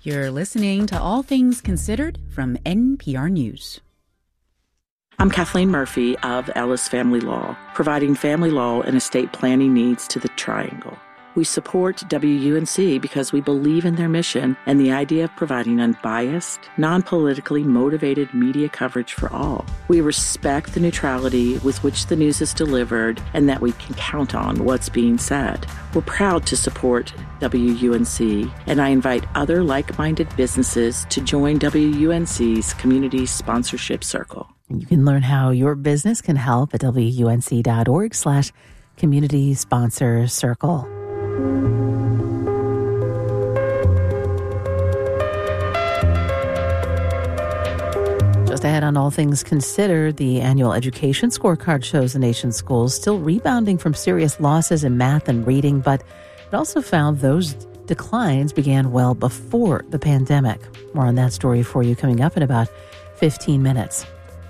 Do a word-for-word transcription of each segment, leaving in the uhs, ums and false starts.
You're listening to All Things Considered from N P R News. I'm Kathleen Murphy of Ellis Family Law, providing family law and estate planning needs to the Triangle. We support W U N C because we believe in their mission and the idea of providing unbiased, non-politically motivated media coverage for all. We respect the neutrality with which the news is delivered and that we can count on what's being said. We're proud to support W U N C, and I invite other like-minded businesses to join W U N C's Community Sponsorship Circle. You can learn how your business can help at WUNC.org slash Community Sponsor Circle. Just ahead on All Things Considered, the annual education scorecard shows the nation's schools still rebounding from serious losses in math and reading, but it also found those declines began well before the pandemic. More on that story for you coming up in about fifteen minutes.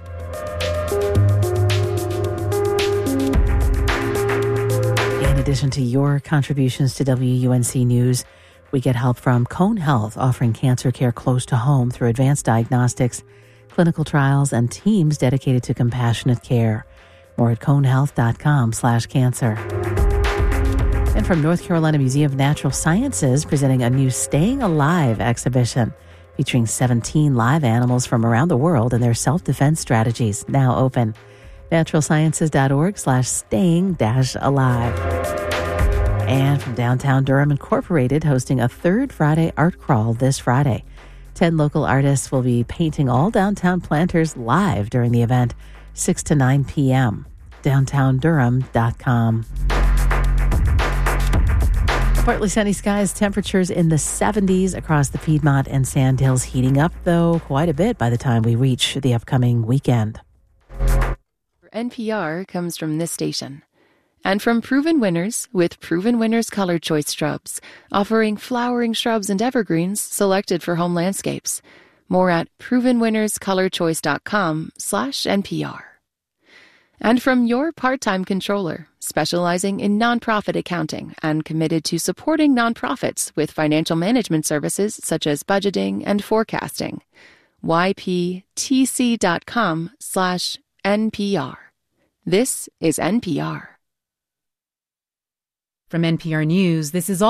In addition to your contributions to W U N C News, we get help from Cone Health, offering cancer care close to home through advanced diagnostics, clinical trials, and teams dedicated to compassionate care. More at conehealth.com slash cancer. And from North Carolina Museum of Natural Sciences, presenting a new Staying Alive exhibition featuring seventeen live animals from around the world and their self-defense strategies, now open. naturalsciences.org slash staying dash alive. And from Downtown Durham Incorporated, hosting a third Friday art crawl this Friday. Ten local artists will be painting all downtown planters live during the event, six to nine p.m. downtown durham dot com. Partly sunny skies, temperatures in the seventies across the Piedmont and Sandhills, heating up, though, quite a bit by the time we reach the upcoming weekend. N P R comes from this station. And from Proven Winners, with Proven Winners Color Choice Shrubs, offering flowering shrubs and evergreens selected for home landscapes. More at provenwinnerscolorchoice.com slash NPR. And from Your Part-Time Controller, specializing in nonprofit accounting and committed to supporting nonprofits with financial management services such as budgeting and forecasting. yptc.com slash NPR. This is N P R. From N P R News, this is